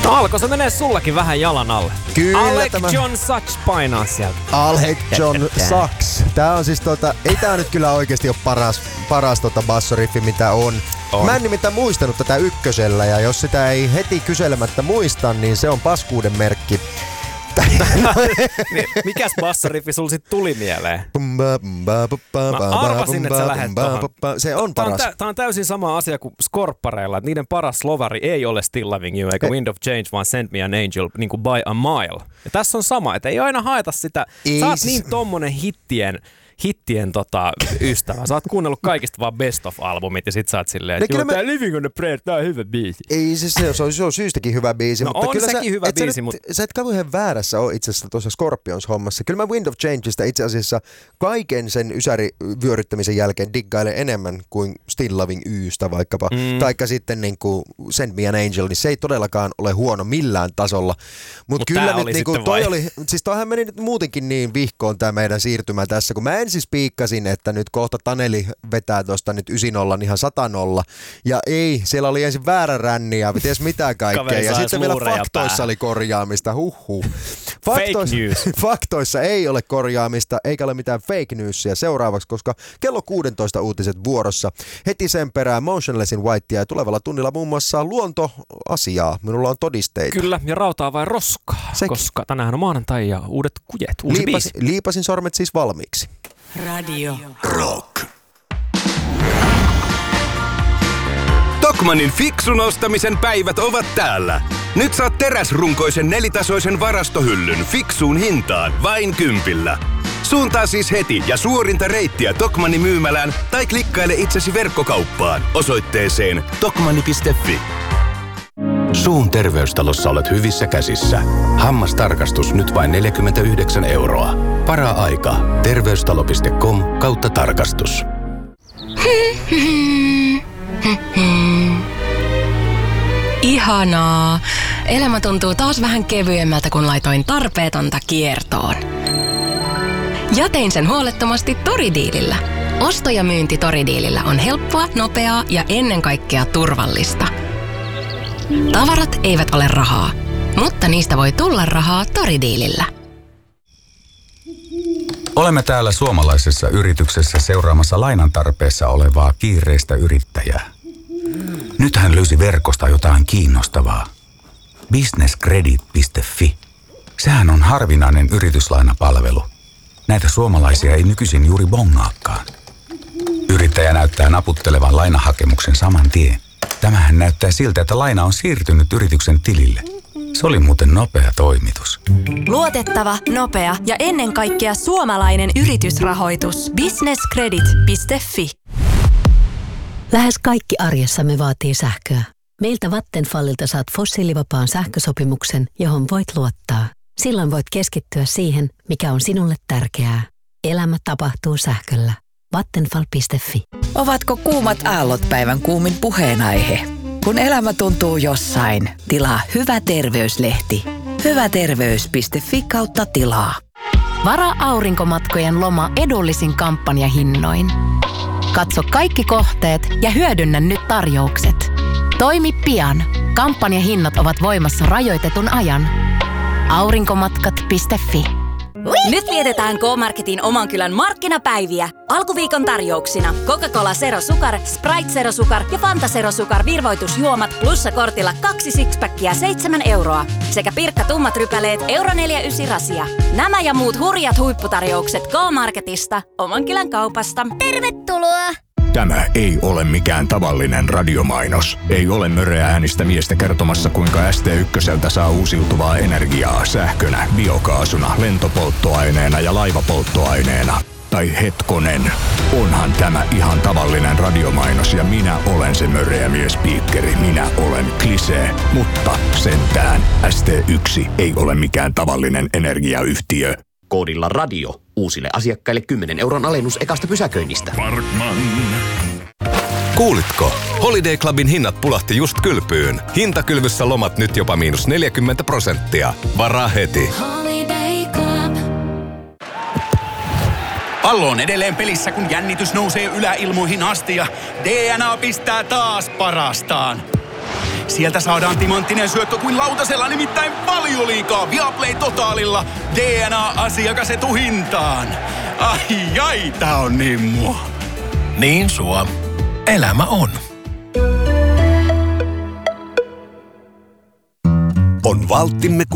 No alkoi se menee sullakin vähän jalan alle. Kyllä Alec tämä John Sachs painaa sieltä. Alec John Sachs. Tää on siis ei tää nyt kyllä oikeesti ole paras bassoriffi mitä on. Mä en nimittäin muistanut tätä ykkösellä ja jos sitä ei heti kyselemättä muista, niin se on paskuuden merkki. Mikäs bassoriffi sulla sit tuli mieleen? Mä arvasin, että sä lähet tohon. Se on paras. Tää on täysin sama asia kuin Skorppareilla, että niiden paras slovari ei ole Still Loving You eikä Wind of Change, vaan Send Me an Angel niin kuin By a Mile. Ja tässä on sama, että ei aina haeta sitä. Sä oot niin tommonen hittien ystävä. Sä oot kuunnellut kaikista vaan Best of-albumit ja sit sä oot silleen, että tää Living on the Prayer, tää on hyvä biisi. Ei se on syystäkin hyvä biisi. No mutta on kyllä sekin hyvä biisi, mutta sä et kauhean väärässä ole itse asiassa tuossa Scorpions-hommassa. Kyllä mä Wind of Changeista itse asiassa kaiken sen ysärivyöryttämisen jälkeen diggailen enemmän kuin Still Loving Yousta vaikkapa. Taikka sitten niin kuin Send Me an Angel, niin se ei todellakaan ole huono millään tasolla. Mutta kyllä nyt niin kuin siis toihan meni nyt muutenkin niin vihkoon tää meidän siirtymä tässä, kun mä ensin spiikkasin, että nyt kohta Taneli vetää tuosta nyt 9-0 ihan 100-0. Ja ei, siellä oli ensin väärä ränni ja ties mitä kaikkea. Ja sitten vielä faktoissa oli korjaamista. Fake news. Faktoissa ei ole korjaamista, eikä ole mitään fake newsia seuraavaksi, koska kello 16 uutiset vuorossa. Heti sen perään Motionless in Whitea ja tulevalla tunnilla muun muassa luontoasiaa. Minulla on todisteita. Kyllä, ja rautaa vai roskaa, koska tänään on maanantai ja uudet kujet, uusi biisi. Liipasin sormet siis valmiiksi. Radio Rock. Tokmannin fiksun ostamisen päivät ovat täällä. Nyt saat teräsrunkoisen nelitasoisen varastohyllyn fiksuun hintaan vain 10. Suuntaa siis heti ja suorinta reittiä Tokmannin myymälään tai klikkaile itsesi verkkokauppaan osoitteeseen tokmanni.fi. Suun terveystalossa olet hyvissä käsissä. Hammastarkastus nyt vain 49 €. Para-aika terveystalo.com/tarkastus. Ihanaa. Elämä tuntuu taas vähän kevyemmältä, kun laitoin tarpeetonta kiertoon. Ja tein sen huolettomasti Toridiilillä. Osto ja myynti Toridiilillä on helppoa, nopeaa ja ennen kaikkea turvallista. Tavarat eivät ole rahaa, mutta niistä voi tulla rahaa Toridiilillä. Olemme täällä suomalaisessa yrityksessä seuraamassa lainan tarpeessa olevaa kiireistä yrittäjää. Nyt hän löysi verkosta jotain kiinnostavaa. Businesscredit.fi. Sehän on harvinainen yrityslainapalvelu. Näitä suomalaisia ei nykyisin juuri bongaakaan. Yrittäjä näyttää naputtelevan lainahakemuksen saman tien. Tämähän näyttää siltä, että laina on siirtynyt yrityksen tilille. Se oli muuten nopea toimitus. Luotettava, nopea ja ennen kaikkea suomalainen yritysrahoitus. Businesscredit.fi. Lähes kaikki arjessamme vaatii sähköä. Meiltä Vattenfallilta saat fossiilivapaan sähkösopimuksen, johon voit luottaa. Silloin voit keskittyä siihen, mikä on sinulle tärkeää. Elämä tapahtuu sähköllä. Vattenfall.fi. Ovatko kuumat aallot päivän kuumin puheenaihe? Kun elämä tuntuu jossain, tilaa Hyvä terveyslehti. Hyväterveys.fi/tilaa. Varaa aurinkomatkojen loma edullisin kampanjahinnoin. Katso kaikki kohteet ja hyödynnä nyt tarjoukset. Toimi pian. Kampanjahinnat ovat voimassa rajoitetun ajan. Aurinkomatkat.fi. Nyt vietetään K-Marketin oman kylän markkinapäiviä. Alkuviikon tarjouksina Coca-Cola Zero Sukar, Sprite Zero Sukar ja Fanta Zero Sukar virvoitusjuomat plussa-kortilla 2 sixpackia 7 € sekä Pirkka tummat rypäleet €4,9 rasia. Nämä ja muut hurjat huipputarjoukset K-Marketista, oman kylän kaupasta. Tervetuloa! Tämä ei ole mikään tavallinen radiomainos. Ei ole möröä äänistä miestä kertomassa, kuinka ST1 saa uusiutuvaa energiaa sähkönä, biokaasuna, lentopolttoaineena ja laivapolttoaineena. Tai hetkonen, onhan tämä ihan tavallinen radiomainos ja minä olen se möröä miespiikkeri. Minä olen Klisee, mutta sentään ST1 ei ole mikään tavallinen energiayhtiö. Koodilla radio uusille asiakkaille 10 € alennus ekasta pysäköinnistä. Parkman. Kuulitko? Holiday Clubin hinnat pulahti just kylpyyn. Hintakylvyssä lomat nyt jopa -40%. Varaa heti. Pallo on edelleen pelissä, kun jännitys nousee yläilmoihin asti ja DNA pistää taas parastaan. Sieltä saadaan timanttinen syöttö kuin lautasella, nimittäin Valioliigaa Viaplay Totaalilla. DNA-asiakasetuhintaan. Ai, tää on niin mua. Niin sua. Elämä on. On valttimme